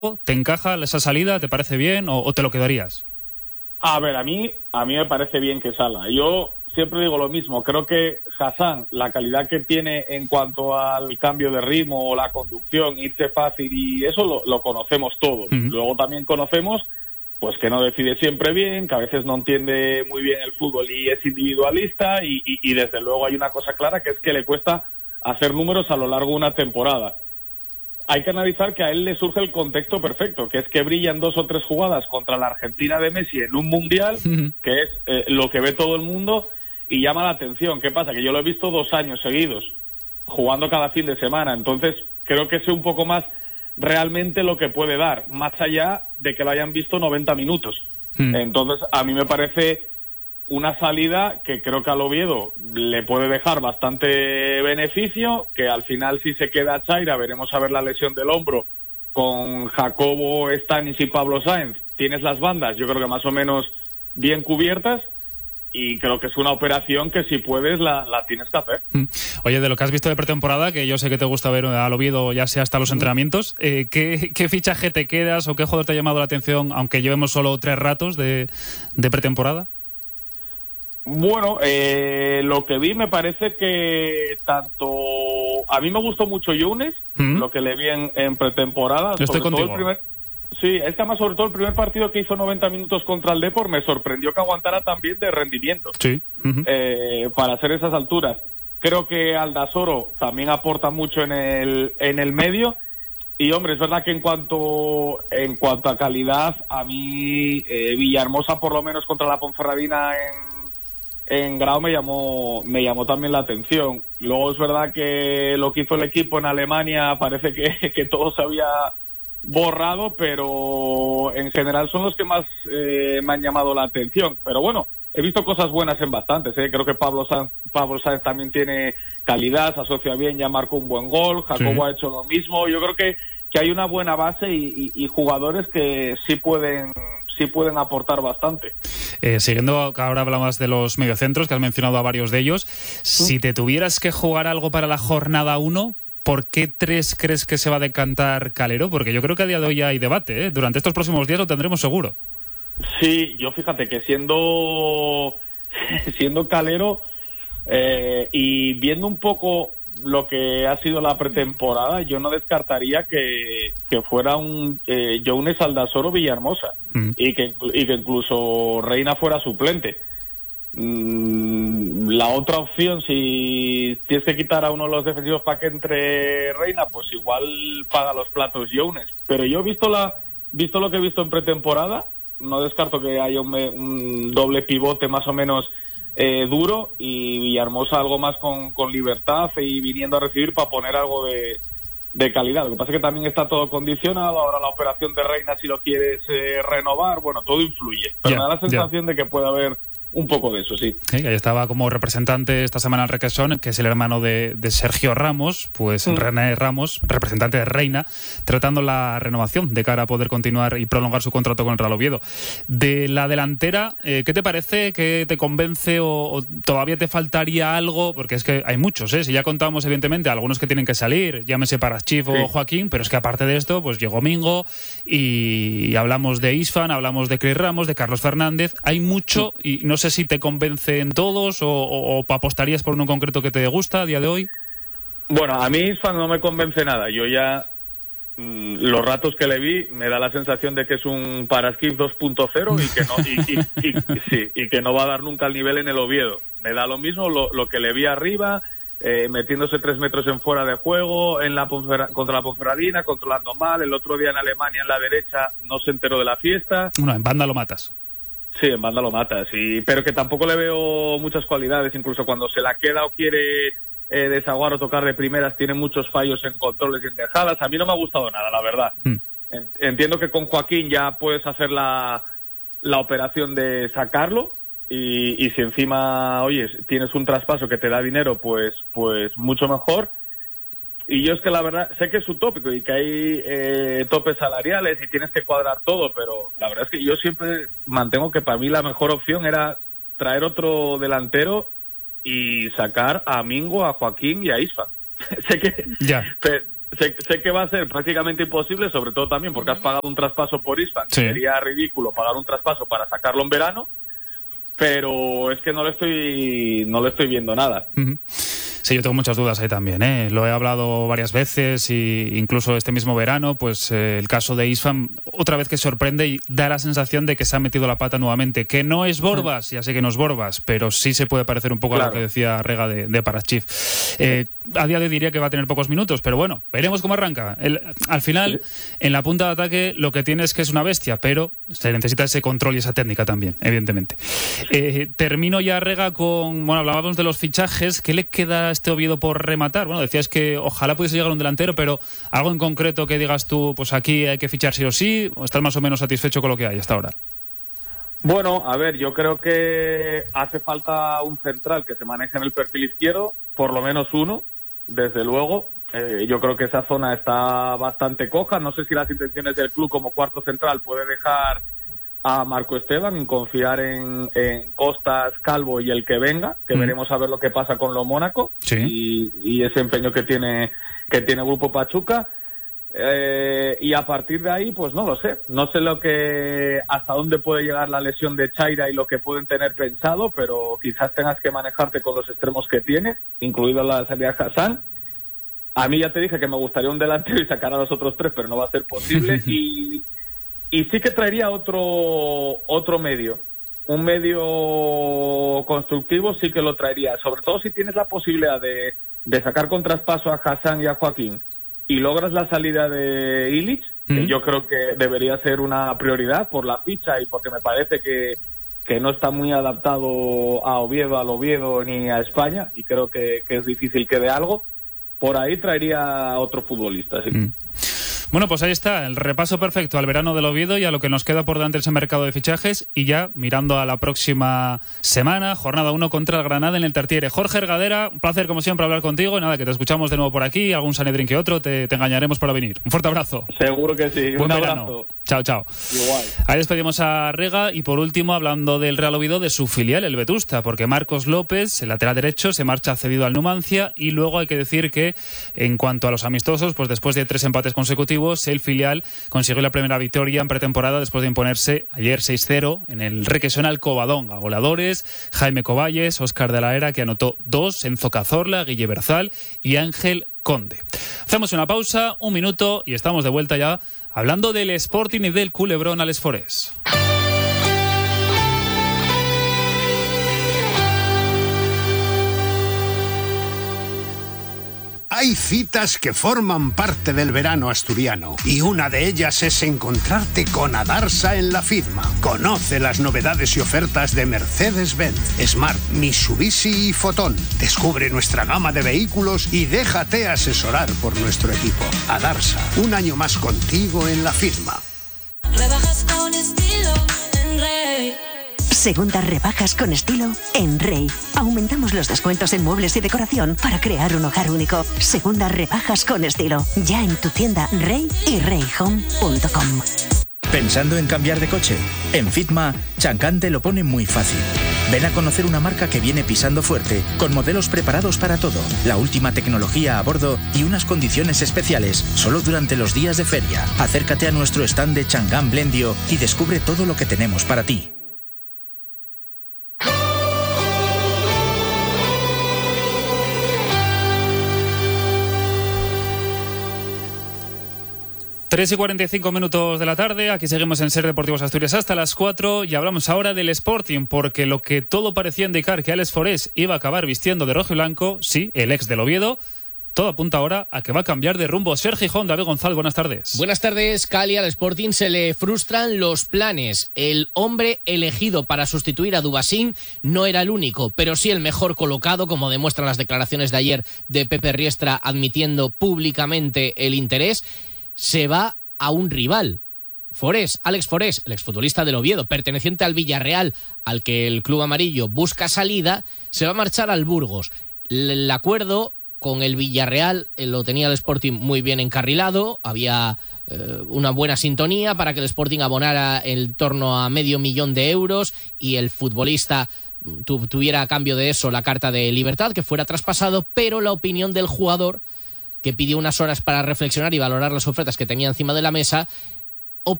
¿Te encaja esa salida? ¿Te parece bien o te lo quedarías? A ver, a mí me parece bien que salga. Yo siempre digo lo mismo. Creo que Hassan, la calidad que tiene en cuanto al cambio de ritmo, la conducción, irse fácil y eso lo conocemos todos. Uh-huh. Luego también conocemos pues que no decide siempre bien, que a veces no entiende muy bien el fútbol y es individualista y desde luego hay una cosa clara, que es que le cuesta hacer números a lo largo de una temporada. Hay que analizar que a él le surge el contexto perfecto, que es que brillan 2 o 3 jugadas contra la Argentina de Messi en un mundial, que es lo que ve todo el mundo y llama la atención. ¿Qué pasa? Que yo lo he visto 2 años seguidos, jugando cada fin de semana, entonces creo que sé un poco más realmente lo que puede dar, más allá de que lo hayan visto 90 minutos. Entonces, a mí me parece una salida que creo que al Oviedo le puede dejar bastante beneficio, que al final si se queda Chaira, veremos a ver la lesión del hombro, con Jacobo, Stanis y Pablo Sáenz, tienes las bandas, yo creo que más o menos bien cubiertas, y creo que es una operación que si puedes la tienes que hacer. Oye, de lo que has visto de pretemporada, que yo sé que te gusta ver al Oviedo ya sea hasta los entrenamientos, ¿qué fichaje te quedas o qué jugador te ha llamado la atención, aunque llevemos solo 3 ratos de pretemporada? Bueno, lo que vi me parece que tanto... A mí me gustó mucho Younes, lo que le vi en pretemporada. Estoy contigo. Sí, es que más sobre todo el primer partido que hizo 90 minutos contra el Depor me sorprendió que aguantara tan bien de rendimiento. Sí. Para hacer esas alturas. Creo que Aldasoro también aporta mucho en el medio. Y hombre, es verdad que en cuanto a calidad, a mí Villahermosa, por lo menos contra la Ponferradina en Grau, me llamó también la atención. Luego es verdad que lo que hizo el equipo en Alemania parece que todo se había borrado, pero en general son los que más me han llamado la atención. Pero bueno, he visto cosas buenas en bastantes, Creo que Pablo Sáenz también tiene calidad, se asocia bien, ya marcó un buen gol, Jacobo ha hecho lo mismo. Yo creo que hay una buena base y jugadores que sí pueden aportar bastante. Siguiendo, que ahora hablamos de los mediocentros, que has mencionado a varios de ellos, si te tuvieras que jugar algo para la jornada 1, ¿por qué 3 crees que se va a decantar Calero? Porque yo creo que a día de hoy ya hay debate, Durante estos próximos días lo tendremos seguro. Sí, yo fíjate que siendo Calero y viendo un poco lo que ha sido la pretemporada, yo no descartaría que fuera un Younes, Aldasoro, Villahermosa y que incluso Reina fuera suplente. La otra opción, si tienes que quitar a uno de los defensivos para que entre Reina, pues igual paga los platos Younes. Pero yo visto lo que he visto en pretemporada, no descarto que haya un doble pivote más o menos duro y Villahermosa algo más con libertad y viniendo a recibir para poner algo de calidad. Lo que pasa es que también está todo condicionado. Ahora la operación de Reina, si lo quieres renovar, bueno, todo influye. Pero me da la sensación de que puede haber un poco de eso, sí. Ahí estaba como representante esta semana el Requesón, que es el hermano de Sergio Ramos, pues René Ramos, representante de Reina, tratando la renovación de cara a poder continuar y prolongar su contrato con el Real Oviedo. De la delantera, ¿qué te parece? ¿Qué te convence o todavía te faltaría algo? Porque es que hay muchos, Si ya contamos, evidentemente, algunos que tienen que salir, llámese Parachif o Joaquín, pero es que aparte de esto, pues llegó Mingo y hablamos de Isfan, hablamos de Chris Ramos, de Carlos Fernández. Hay mucho y no sé si te convencen todos o apostarías por uno en concreto que te gusta a día de hoy. Bueno, a mí Isfan no me convence nada. Yo ya los ratos que le vi me da la sensación de que es un Paraskip 2.0 y que no va a dar nunca el nivel en el Oviedo. Me da lo mismo lo que le vi arriba, metiéndose 3 metros en fuera de juego contra la Ponferradina, controlando mal. El otro día en Alemania en la derecha no se enteró de la fiesta. Bueno, en banda lo matas. Sí, en banda lo matas, pero que tampoco le veo muchas cualidades. Incluso cuando se la queda o quiere desaguar o tocar de primeras, tiene muchos fallos en controles y en dejadas. A mí no me ha gustado nada, la verdad. Entiendo que con Joaquín ya puedes hacer la operación de sacarlo y si encima, oye, tienes un traspaso que te da dinero, pues mucho mejor. Y yo es que la verdad, sé que es utópico y que hay topes salariales y tienes que cuadrar todo, pero la verdad es que yo siempre mantengo que para mí la mejor opción era traer otro delantero y sacar a Mingo, a Joaquín y a Isfan. Sé que... Ya. sé que va a ser prácticamente imposible, sobre todo también porque has pagado un traspaso por Isfan. Sí. Sería ridículo pagar un traspaso para sacarlo en verano, pero es que no le estoy viendo nada. Uh-huh. Sí, yo tengo muchas dudas ahí también, ¿eh? Lo he hablado varias veces y incluso este mismo verano, pues el caso de Isfan otra vez que sorprende y da la sensación de que se ha metido la pata nuevamente, que no es Borbas, ya sé que no es Borbas, pero sí se puede parecer un poco a lo que decía Rega de Parachif. A día de hoy diría que va a tener pocos minutos, pero bueno, veremos cómo arranca. Al final, en la punta de ataque lo que tiene es que es una bestia, pero se necesita ese control y esa técnica también, evidentemente. Termino ya, Rega, con... Bueno, hablábamos de los fichajes. ¿Qué le queda a este Oviedo por rematar? Bueno, decías que ojalá pudiese llegar un delantero, pero algo en concreto que digas tú, pues aquí hay que fichar sí o sí, o estás más o menos satisfecho con lo que hay hasta ahora. Bueno, a ver, yo creo que hace falta un central que se maneje en el perfil izquierdo, por lo menos uno, desde luego. Yo creo que esa zona está bastante coja. No sé si las intenciones del club como cuarto central puede dejar a Marco Esteban y confiar en Costas, Calvo y el que venga, que veremos a ver lo que pasa con lo Mónaco. Sí. y ese empeño que tiene Grupo Pachuca. Y a partir de ahí, pues no lo sé. No sé hasta dónde puede llegar la lesión de Chaira y lo que pueden tener pensado, pero quizás tengas que manejarte con los extremos que tienes, incluido la salida de Hassan. A mí ya te dije que me gustaría un delantero y sacar a los otros tres, pero no va a ser posible. Y sí que traería otro medio. Un medio constructivo sí que lo traería. Sobre todo si tienes la posibilidad de sacar con traspaso a Hassan y a Joaquín y logras la salida de Illich, que yo creo que debería ser una prioridad por la ficha y porque me parece que no está muy adaptado al Oviedo ni a España, y creo que es difícil que dé algo. Por ahí traería otro futbolista, sí. Bueno, pues ahí está, el repaso perfecto al verano del Oviedo y a lo que nos queda por delante ese mercado de fichajes, y ya mirando a la próxima semana, jornada 1 contra el Granada en el Tartiere. Jorge Ergadera, un placer como siempre hablar contigo, y nada, que te escuchamos de nuevo por aquí, algún Sanedrín que otro, te engañaremos para venir. Un fuerte abrazo. Seguro que sí, buen un verano. Abrazo. Chao, chao. Igual. Ahí despedimos a Rega y por último, hablando del Real Oviedo, de su filial, el Vetusta, porque Marcos López, el lateral derecho, se marcha cedido al Numancia, y luego hay que decir que en cuanto a los amistosos, pues después de 3 empates consecutivos, el filial consiguió la primera victoria en pretemporada después de imponerse ayer 6-0 en el Requesón al Covadonga. Goleadores: Jaime Coballes, Óscar de la Era, que anotó 2, Enzo Cazorla, Guille Berzal y Ángel Conde. Hacemos una pausa, 1 minuto, y estamos de vuelta ya hablando del Sporting y del Culebrón Alex Forés. Hay citas que forman parte del verano asturiano y una de ellas es encontrarte con Adarsa en la FIDMA. Conoce las novedades y ofertas de Mercedes-Benz, Smart, Mitsubishi y Fotón. Descubre nuestra gama de vehículos y déjate asesorar por nuestro equipo. Adarsa, un año más contigo en la FIDMA. Rebajas con estilo en Rey. Segundas rebajas con estilo en Rey. Aumentamos los descuentos en muebles y decoración para crear un hogar único. Segundas rebajas con estilo. Ya en tu tienda Rey y reyhome.com. ¿Pensando en cambiar de coche? En Fitma, Chancán te lo pone muy fácil. Ven a conocer una marca que viene pisando fuerte, con modelos preparados para todo, la última tecnología a bordo y unas condiciones especiales, solo durante los días de feria. Acércate a nuestro stand de Changán Blendio y descubre todo lo que tenemos para ti. 3:45 de la tarde, aquí seguimos en Ser Deportivos Asturias hasta las 4 y hablamos ahora del Sporting, porque lo que todo parecía indicar que Alex Forés iba a acabar vistiendo de rojo y blanco, sí, el ex del Oviedo, todo apunta ahora a que va a cambiar de rumbo. Sergio Gijón, David González, buenas tardes. Buenas tardes, Cali. Al Sporting se le frustran los planes. El hombre elegido para sustituir a Dubasín no era el único, pero sí el mejor colocado, como demuestran las declaraciones de ayer de Pepe Riestra admitiendo públicamente el interés. Se va a un rival. Forés, Alex Forés, el exfutbolista del Oviedo, perteneciente al Villarreal, al que el club amarillo busca salida, se va a marchar al Burgos. El acuerdo con el Villarreal lo tenía el Sporting muy bien encarrilado, había una buena sintonía para que el Sporting abonara en torno a $500,000 de euros y el futbolista tuviera a cambio de eso la carta de libertad, que fuera traspasado, pero la opinión del jugador que pidió unas horas para reflexionar y valorar las ofertas que tenía encima de la mesa,